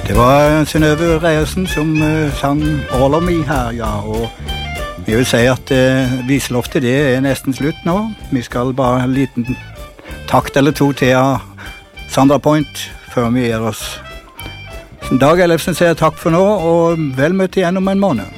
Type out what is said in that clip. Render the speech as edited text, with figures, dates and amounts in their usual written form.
Det var Synnøve Reiersen som sang All of Me her, ja, og jeg vil si at viseloftet det nesten slutt nå. Vi skal bare en liten takt eller to til av Sandra Point før vi gir oss. Dag Ellefsen sier takk for nå, og vel møtt igjen om en måned.